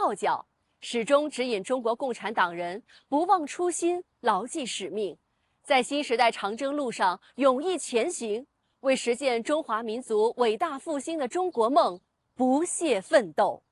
号角，始终指引中国共产党人不忘初心，牢记使命，在新时代长征路上勇毅前行，为实现中华民族伟大复兴的中国梦不懈奋斗。